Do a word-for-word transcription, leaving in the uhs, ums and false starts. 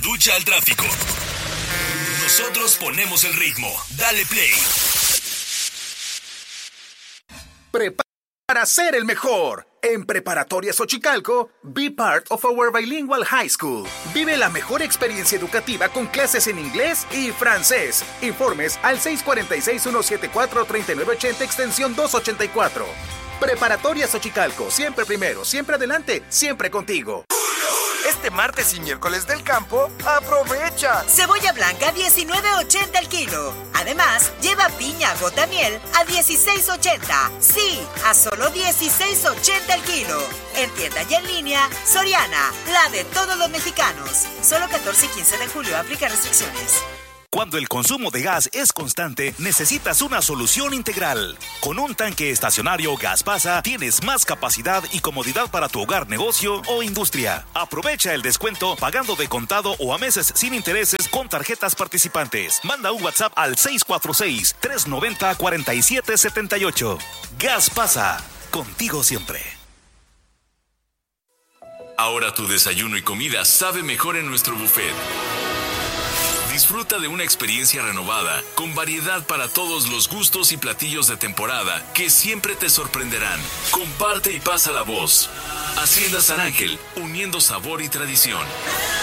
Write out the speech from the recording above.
Ducha al tráfico. Nosotros ponemos el ritmo. Dale play. Para ser el mejor. En Preparatoria Xochicalco, be part of our bilingual high school. Vive la mejor experiencia educativa con clases en inglés y francés. Informes al seis cuatro seis, uno siete cuatro, tres nueve ocho cero, extensión doscientos ochenta y cuatro. Preparatoria Xochicalco, siempre primero, siempre adelante, siempre contigo. Este martes y miércoles del campo, aprovecha. Cebolla blanca diecinueve ochenta el kilo. Además, lleva piña gota miel a dieciséis ochenta. Sí, a solo dieciséis ochenta el kilo. En tienda y en línea, Soriana, la de todos los mexicanos. Solo catorce y quince de julio, aplica restricciones. Cuando el consumo de gas es constante, necesitas una solución integral. Con un tanque estacionario Gas Pasa, tienes más capacidad y comodidad para tu hogar, negocio o industria. Aprovecha el descuento pagando de contado o a meses sin intereses con tarjetas participantes. Manda un WhatsApp al seis cuatro seis, tres nueve cero, cuatro siete siete ocho. Gas Pasa, contigo siempre. Ahora tu desayuno y comida sabe mejor en nuestro buffet. Disfruta de una experiencia renovada, con variedad para todos los gustos y platillos de temporada que siempre te sorprenderán. Comparte y pasa la voz. Hacienda San Ángel, uniendo sabor y tradición.